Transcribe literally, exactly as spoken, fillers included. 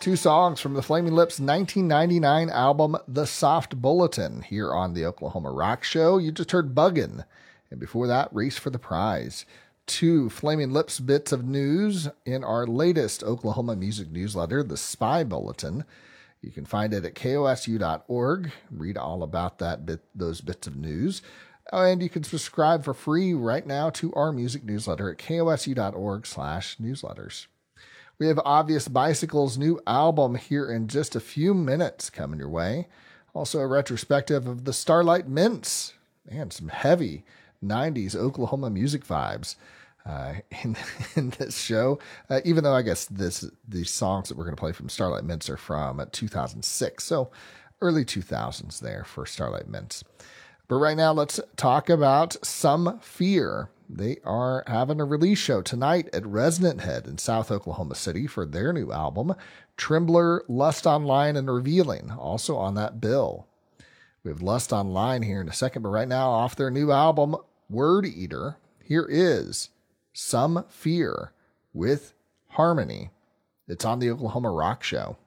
Two songs from the Flaming Lips nineteen ninety-nine album, The Soft Bulletin, here on the Oklahoma Rock Show. You just heard Buggin', and before that, Race for the Prize. Two Flaming Lips bits of news in our latest Oklahoma music newsletter, The Spy Bulletin. You can find it at K O S U dot org. Read all about that bit, those bits of news. And you can subscribe for free right now to our music newsletter at K O S U dot org slash newsletters. We have Obvious Bicycle's new album here in just a few minutes coming your way. Also a retrospective of the Starlight Mints and some heavy nineties Oklahoma music vibes uh, in, in this show. Uh, even though I guess this these songs that we're going to play from Starlight Mints are from two thousand six. So early two thousands there for Starlight Mints. But right now, let's talk about Some Fear. They are having a release show tonight at Resonant Head in South Oklahoma City for their new album, Trembler, Lust Online, and Revealing, also on that bill. We have Lust Online here in a second, but right now, off their new album, Word Eater, here is Some Fear with Harmony. It's on the Oklahoma Rock Show.